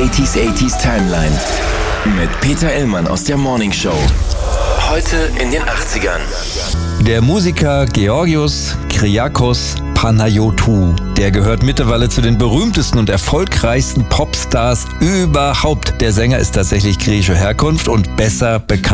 80s Timeline mit Peter Illmann aus der Morning Show. Heute in den 80ern. Der Musiker Georgios Kyriakos Panayotou, der gehört mittlerweile zu den berühmtesten und erfolgreichsten Popstars überhaupt. Der Sänger ist tatsächlich griechischer Herkunft und besser bekannt